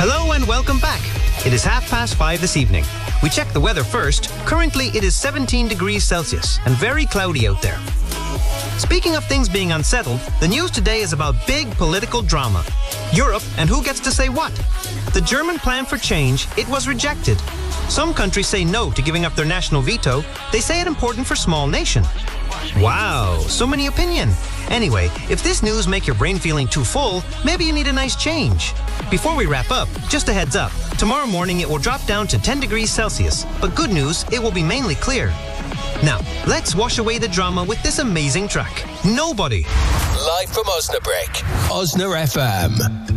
Hello and welcome back. It is 5:30 this evening. We check the weather first. Currently, it is 17 degrees Celsius and very cloudy out there. Speaking of things being unsettled, the news today is about big political drama. Europe and who gets to say what? The German plan for change, it was rejected. Some countries say no to giving up their national veto. They say it important for small nation. Wow, so many opinion. Anyway, if this news make your brain feeling too full, maybe you need a nice change. Before we wrap up, just a heads up. Tomorrow morning it will drop down to 10 degrees Celsius. But good news, it will be mainly clear. Now, let's wash away the drama with this amazing track. Nobody. Live from Osnabrück, Osna FM.